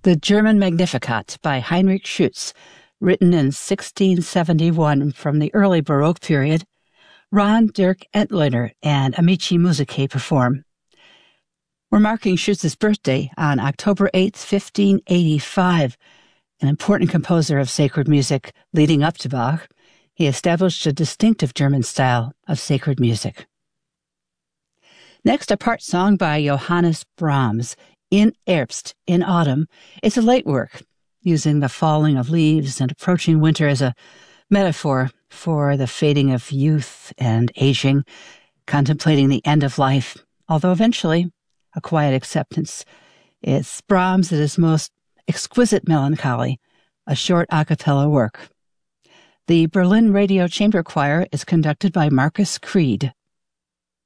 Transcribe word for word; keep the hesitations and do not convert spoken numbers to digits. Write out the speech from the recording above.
The German Magnificat by Heinrich Schütz, written in sixteen seventy-one from the early Baroque period. Ron Dirk Entlener and Amici Musicae perform. We're marking Schütz's birthday on October eighth, fifteen eighty-five, an important composer of sacred music leading up to Bach. He established a distinctive German style of sacred music. Next, a part song by Johannes Brahms, In Herbst, in Autumn. It's a late work, using the falling of leaves and approaching winter as a metaphor for the fading of youth and aging, contemplating the end of life, although eventually a quiet acceptance. It's Brahms at his most exquisite melancholy, a short a cappella work. The Berlin Radio Chamber Choir is conducted by Marcus Creed.